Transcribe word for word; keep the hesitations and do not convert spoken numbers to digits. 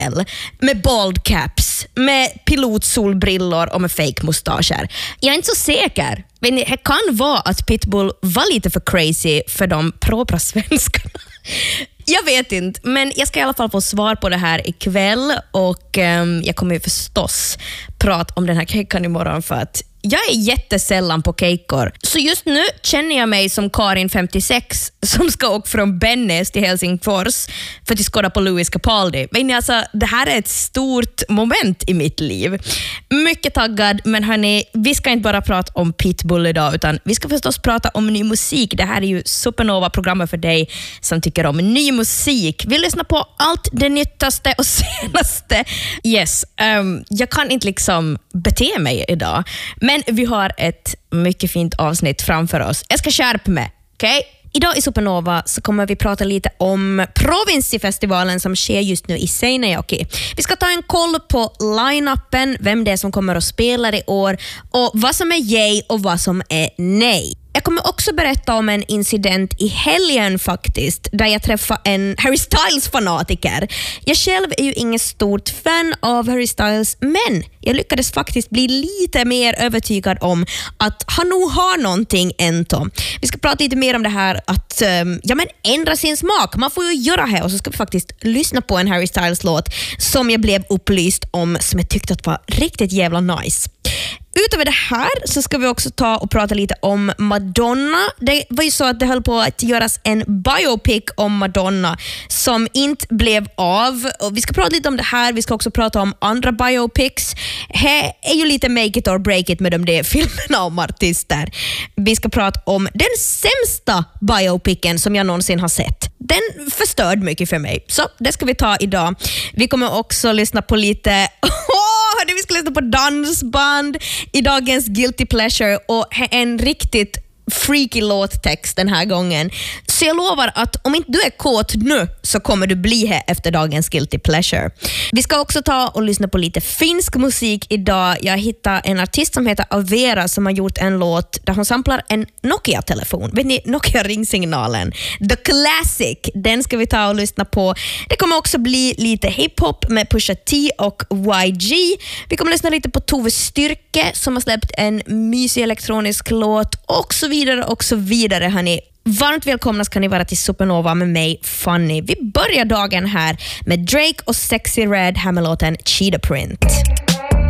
L med bald caps, med pilotsolbrillor och med fake mustascher. Jag är inte så säker. Men det kan vara att Pitbull var lite för crazy för de propra svenskarna. Jag vet inte, men jag ska i alla fall få svar på det här ikväll och um, jag kommer ju förstås prata om den här kejkan imorgon för att jag är jättesällan på kejkor. Så just nu känner jag mig som Karin femtiosex som ska åka från Bennes till Helsingfors för att skåda på Louis Capaldi. Men alltså, det här är ett stort moment i mitt liv. Mycket taggad, men hörni, vi ska inte bara prata om Pitbull idag utan vi ska förstås prata om ny musik. Det här är ju Supernova-programmet för dig som tycker om ny musik. Vi lyssnar på allt det nyttaste och senaste. Yes, um, jag kan inte liksom bete mig idag. Men vi har ett mycket fint avsnitt framför oss. Jag ska skärpa mig, okej? Okay? Idag i Supernova så kommer vi prata lite om Provinci-festivalen som sker just nu i Seinäjoki. Vi ska ta en koll på line-upen, vem det är som kommer att spela i år och vad som är yay och vad som är nej. Jag kommer också berätta om en incident i helgen faktiskt, där jag träffade en Harry Styles-fanatiker. Jag själv är ju ingen stort fan av Harry Styles, men jag lyckades faktiskt bli lite mer övertygad om att han nog har någonting ändå. Vi ska prata lite mer om det här att ja, men ändra sin smak. Man får ju göra det och så ska vi faktiskt lyssna på en Harry Styles-låt som jag blev upplyst om som jag tyckte att var riktigt jävla nice. Utöver det här så ska vi också ta och prata lite om Madonna. Det var ju så att det höll på att göras en biopic om Madonna som inte blev av. Och vi ska prata lite om det här. Vi ska också prata om andra biopics. Det är ju lite make it or break it med de där filmerna om artister. Vi ska prata om den sämsta biopicen som jag någonsin har sett. Den förstörde mycket för mig. Så det ska vi ta idag. Vi kommer också lyssna på lite... Hörde, vi ska lyssna på dansband i dagens Guilty Pleasure och en riktigt freaky låttext den här gången. Så jag lovar att om inte du är kåt nu så kommer du bli här efter dagens Guilty Pleasure. Vi ska också ta och lyssna på lite finsk musik idag. Jag hittade en artist som heter Avera som har gjort en låt där hon samplar en Nokia-telefon. Vet ni, Nokia-ringsignalen. The Classic. Den ska vi ta och lyssna på. Det kommer också bli lite hiphop med Pusha T och Y G. Vi kommer lyssna lite på Tove Styrke som har släppt en mysig elektronisk låt och så vidare och så vidare, hörni. Varmt välkomna ska ni vara till Supernova med mig, Fanny. Vi börjar dagen här med Drake och Sexy Red här med låten Cheetah Print.